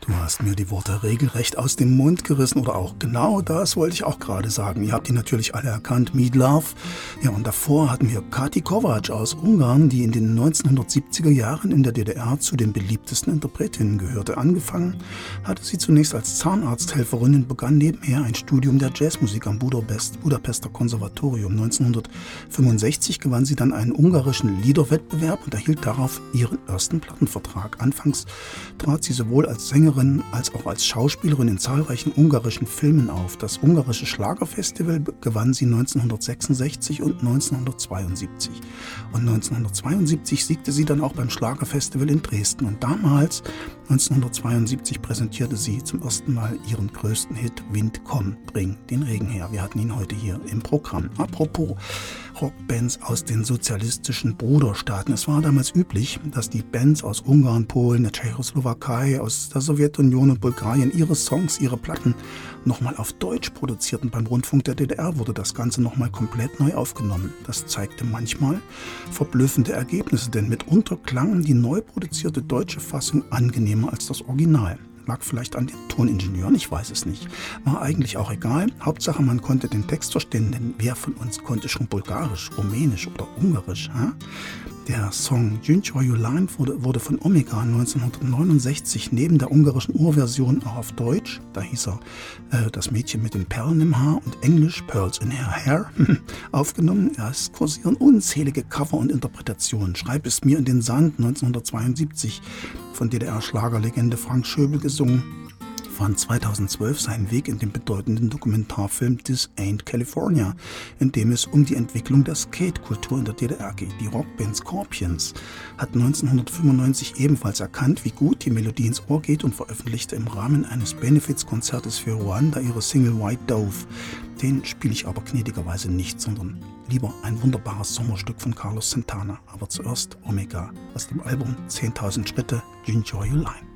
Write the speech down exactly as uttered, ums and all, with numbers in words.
Du hast mir die Worte regelrecht aus dem Mund gerissen oder auch genau das wollte ich auch gerade sagen. Ihr habt die natürlich alle erkannt, Meat Love. Ja, und davor hatten wir Kati Kovacs aus Ungarn, die in den neunzehnhundertsiebziger Jahren in der D D R zu den beliebtesten Interpretinnen gehörte. Angefangen hatte sie zunächst als Zahnarzthelferin und begann nebenher ein Studium der Jazzmusik am Budapest, Budapester Konservatorium. neunzehnhundertfünfundsechzig gewann sie dann einen ungarischen Liederwettbewerb und erhielt darauf ihren ersten Plattenvertrag. Anfangs trat sie sowohl als Sängerin als auch als Schauspielerin in zahlreichen ungarischen Filmen auf. Das ungarische Schlagerfestival gewann sie neunzehnhundertsechsundsechzig und neunzehnhundertzweiundsiebzig. Und neunzehnhundertzweiundsiebzig siegte sie dann auch beim Schlagerfestival in Dresden. Und damals, neunzehnhundertzweiundsiebzig, präsentierte sie zum ersten Mal ihren größten Hit Wind, komm, bring den Regen her. Wir hatten ihn heute hier im Programm. Apropos Rockbands aus den sozialistischen Bruderstaaten. Es war damals üblich, dass die Bands aus Ungarn, Polen, der Tschechoslowakei, aus der Sowjetunion und Bulgarien ihre Songs, ihre Platten nochmal auf Deutsch produzierten. Beim Rundfunk der D D R wurde das Ganze nochmal komplett neu aufgenommen. Das zeigte manchmal verblüffende Ergebnisse, denn mitunter klang die neu produzierte deutsche Fassung angenehmer als das Original. Lag vielleicht an den Toningenieuren, ich weiß es nicht. War eigentlich auch egal. Hauptsache, man konnte den Text verstehen, denn wer von uns konnte schon Bulgarisch, Rumänisch oder Ungarisch? Hä? Der Song Gyöngyös Lány wurde, wurde von Omega neunzehnhundertneunundsechzig neben der ungarischen Urversion auch auf Deutsch, da hieß er äh, Das Mädchen mit den Perlen im Haar, und Englisch Pearls in Her Hair, aufgenommen. Ja, es kursieren unzählige Cover und Interpretationen. Schreib es mir in den Sand, neunzehnhundertzweiundsiebzig, von D D R-Schlagerlegende Frank Schöbel gesungen, fand zweitausendzwölf seinen Weg in den bedeutenden Dokumentarfilm This Ain't California, in dem es um die Entwicklung der Skate-Kultur in der D D R geht. Die Rockband Scorpions hat neunzehnhundertfünfundneunzig ebenfalls erkannt, wie gut die Melodie ins Ohr geht, und veröffentlichte im Rahmen eines Benefizkonzertes für Ruanda ihre Single White Dove. Den spiele ich aber gnädigerweise nicht, sondern lieber ein wunderbares Sommerstück von Carlos Santana. Aber zuerst Omega aus dem Album zehntausend Schritte, Gyöngyös Lány.